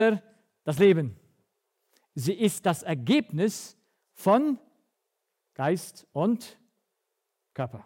das Leben. Sie ist das Ergebnis von Geist und Körper.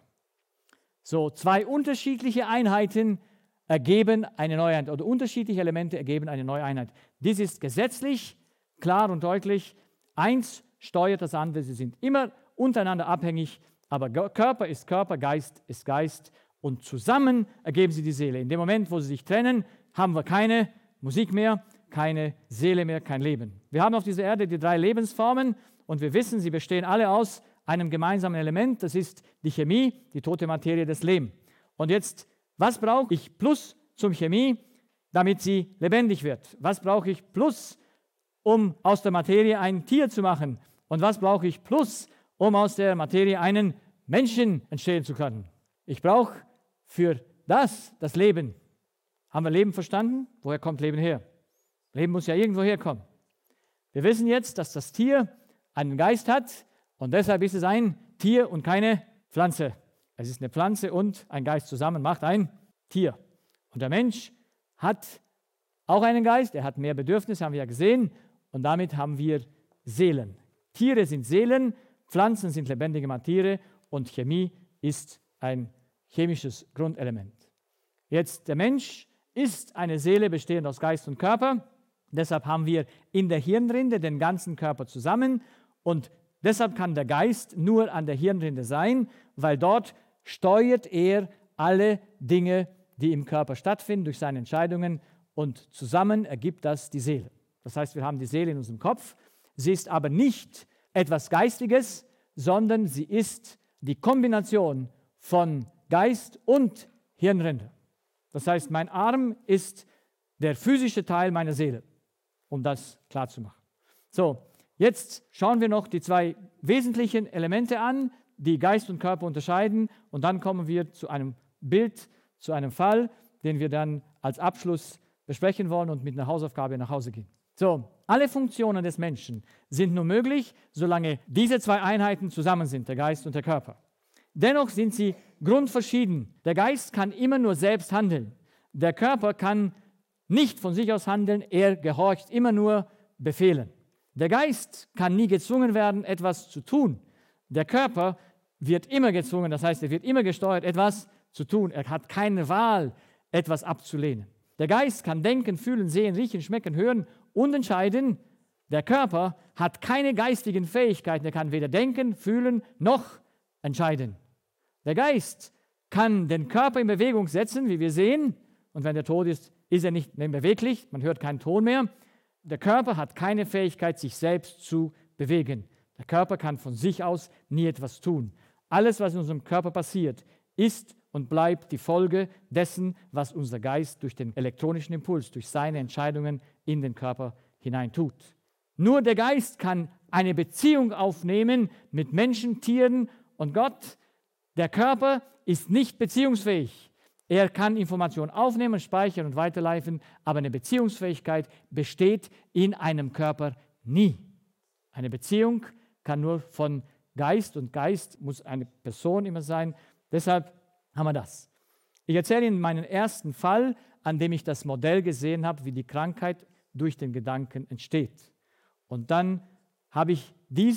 So, zwei unterschiedliche Einheiten ergeben eine neue Einheit, oder unterschiedliche Elemente ergeben eine neue Einheit. Dies ist gesetzlich klar und deutlich. Eins steuert das andere. Sie sind immer untereinander abhängig, aber Körper ist Körper, Geist ist Geist und zusammen ergeben sie die Seele. In dem Moment, wo sie sich trennen, haben wir keine Musik mehr, keine Seele mehr, kein Leben. Wir haben auf dieser Erde die drei Lebensformen und wir wissen, sie bestehen alle aus einem gemeinsamen Element, das ist die Chemie, die tote Materie des Lebens. Und jetzt, was brauche ich plus zum Chemie, damit sie lebendig wird? Was brauche ich plus, um aus der Materie ein Tier zu machen? Und was brauche ich plus, um aus der Materie einen Menschen entstehen zu können? Ich brauche für das Leben. Haben wir Leben verstanden? Woher kommt Leben her? Leben muss ja irgendwo herkommen. Wir wissen jetzt, dass das Tier einen Geist hat und deshalb ist es ein Tier und keine Pflanze. Es ist eine Pflanze und ein Geist zusammen macht ein Tier. Und der Mensch hat auch einen Geist, er hat mehr Bedürfnisse, haben wir ja gesehen, und damit haben wir Seelen. Tiere sind Seelen, Pflanzen sind lebendige Materie und Chemie ist ein chemisches Grundelement. Jetzt, der Mensch ist eine Seele bestehend aus Geist und Körper. Deshalb haben wir in der Hirnrinde den ganzen Körper zusammen und deshalb kann der Geist nur an der Hirnrinde sein, weil dort steuert er alle Dinge, die im Körper stattfinden, durch seine Entscheidungen und zusammen ergibt das die Seele. Das heißt, wir haben die Seele in unserem Kopf. Sie ist aber nicht etwas Geistiges, sondern sie ist die Kombination von Geist und Hirnrinde. Das heißt, mein Arm ist der physische Teil meiner Seele, um das klarzumachen. So, jetzt schauen wir noch die zwei wesentlichen Elemente an, die Geist und Körper unterscheiden, und dann kommen wir zu einem Bild, zu einem Fall, den wir dann als Abschluss besprechen wollen und mit einer Hausaufgabe nach Hause gehen. So, alle Funktionen des Menschen sind nur möglich, solange diese zwei Einheiten zusammen sind, der Geist und der Körper. Dennoch sind sie grundverschieden. Der Geist kann immer nur selbst handeln. Der Körper kann nicht von sich aus handeln, er gehorcht immer nur Befehlen. Der Geist kann nie gezwungen werden, etwas zu tun. Der Körper wird immer gezwungen, das heißt, er wird immer gesteuert, etwas zu tun. Er hat keine Wahl, etwas abzulehnen. Der Geist kann denken, fühlen, sehen, riechen, schmecken, hören und entscheiden. Der Körper hat keine geistigen Fähigkeiten. Er kann weder denken, fühlen noch entscheiden. Der Geist kann den Körper in Bewegung setzen, wie wir sehen. Und wenn er tot ist, ist er nicht mehr beweglich. Man hört keinen Ton mehr. Der Körper hat keine Fähigkeit, sich selbst zu bewegen. Der Körper kann von sich aus nie etwas tun. Alles, was in unserem Körper passiert, ist und bleibt die Folge dessen, was unser Geist durch den elektronischen Impuls, durch seine Entscheidungen in den Körper hineintut. Nur der Geist kann eine Beziehung aufnehmen mit Menschen, Tieren und Gott. Der Körper ist nicht beziehungsfähig. Er kann Informationen aufnehmen, speichern und weiterleiten, aber eine Beziehungsfähigkeit besteht in einem Körper nie. Eine Beziehung kann nur von Geist, und Geist muss eine Person immer sein. Deshalb haben wir das. Ich erzähle Ihnen meinen ersten Fall, an dem ich das Modell gesehen habe, wie die Krankheit durch den Gedanken entsteht. Und dann habe ich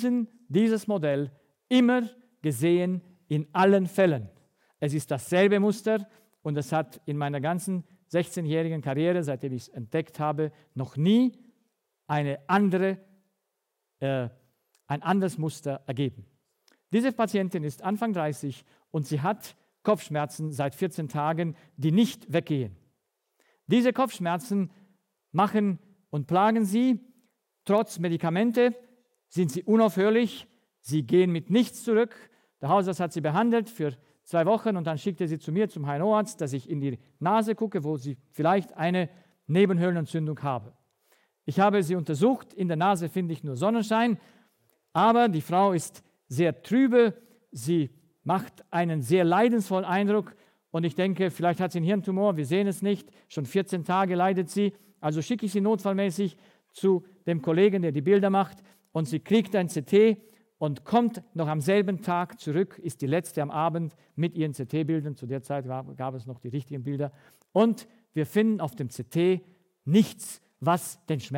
dieses Modell immer gesehen in allen Fällen. Es ist dasselbe Muster und es hat in meiner ganzen 16-jährigen Karriere, seitdem ich es entdeckt habe, noch nie ein anderes Muster ergeben. Diese Patientin ist Anfang 30 und sie hat Kopfschmerzen seit 14 Tagen, die nicht weggehen. Diese Kopfschmerzen machen und plagen sie. Trotz Medikamente sind sie unaufhörlich. Sie gehen mit nichts zurück. Der Hausarzt hat sie behandelt für 2 Wochen und dann schickte sie zu mir, zum HNO-Arzt, dass ich in die Nase gucke, wo sie vielleicht eine Nebenhöhlenentzündung habe. Ich habe sie untersucht. In der Nase finde ich nur Sonnenschein. Aber die Frau ist sehr trübe. Sie macht einen sehr leidensvollen Eindruck und ich denke, vielleicht hat sie einen Hirntumor, wir sehen es nicht, schon 14 Tage leidet sie, also schicke ich sie notfallmäßig zu dem Kollegen, der die Bilder macht, und sie kriegt ein CT und kommt noch am selben Tag zurück, ist die letzte am Abend mit ihren CT-Bildern, zu der Zeit gab es noch die richtigen Bilder, und wir finden auf dem CT nichts, was den